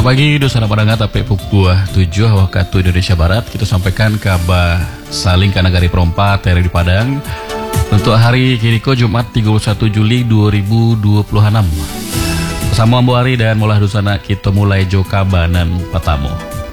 Selamat pagi, Dosana Padanga Tape Pukul 7 waktu Indonesia Barat. Kita sampaikan kabar saling ke negari perompat dari di Padang untuk hari Kiriko Jumat 31 Juli 2026. Bersama Ambo Ari dan Molah Dosana kita mulai Jokabanan Patamo.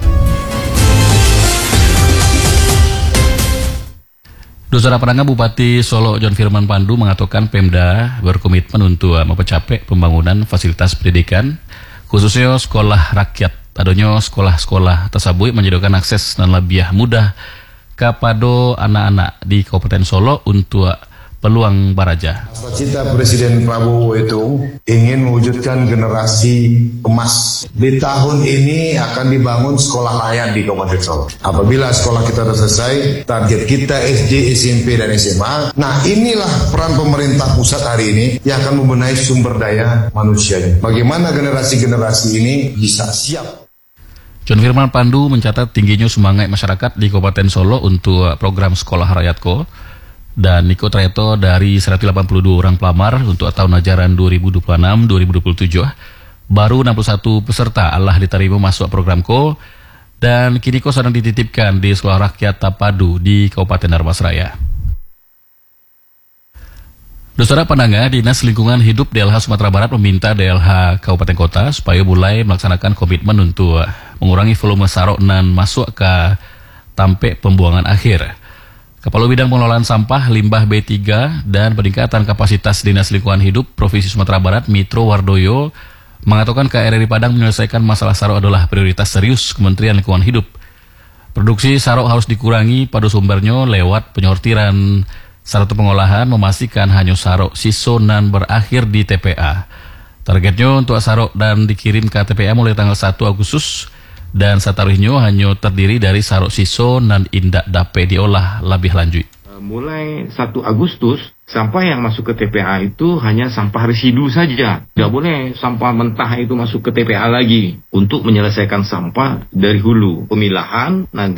Dosana Padanga Bupati Solo John Firman Pandu mengatakan Pemda berkomitmen untuk mempercapai pembangunan fasilitas pendidikan khususnya sekolah rakyat. Adanya sekolah-sekolah tersebut menyediakan akses dan lebih mudah kepada anak-anak di Kabupaten Solo untuk peluang baraja. Cita Presiden Prabowo itu ingin mewujudkan generasi emas. Di tahun ini akan dibangun sekolah rakyat di Kabupaten Solo. Apabila sekolah kita sudah selesai, target kita SD, SMP, dan SMA. Nah, inilah peran pemerintah pusat hari ini yang akan membenahi sumber daya manusianya. Bagaimana generasi-generasi ini bisa siap. John Firman Pandu mencatat tingginya semangat masyarakat di Kabupaten Solo untuk program sekolah rakyatko. Dan Niko Treto dari 182 orang pelamar untuk tahun ajaran 2026-2027. Baru 61 peserta Allah diterima masuk program ko. Dan kini ko sedang dititipkan di Sekolah Rakyat Tapadu di Kabupaten Dharmasraya. Dosana Padanga, Dinas Lingkungan Hidup DLH Sumatera Barat meminta DLH Kabupaten Kota supaya mulai melaksanakan komitmen untuk mengurangi volume sarok nan masuk ke tampe pembuangan akhir. Kepala Bidang Pengelolaan Sampah Limbah B3 dan Peningkatan Kapasitas Dinas Lingkungan Hidup Provinsi Sumatera Barat Mitro Wardoyo mengatakan KRRI Padang menyelesaikan masalah sarok adalah prioritas serius Kementerian Lingkungan Hidup. Produksi sarok harus dikurangi pada sumbernya lewat penyortiran serta pengolahan memastikan hanya sarok sisonan berakhir di TPA. Targetnya untuk sarok dan dikirim ke TPA mulai tanggal 1 Agustus. Dan satarihnya hanya terdiri dari sarok siso dan indak dapat diolah lebih lanjut. Mulai 1 Agustus, sampah yang masuk ke TPA itu hanya sampah residu saja. Tidak boleh sampah mentah itu masuk ke TPA lagi. Untuk menyelesaikan sampah dari hulu. Pemilahan nanti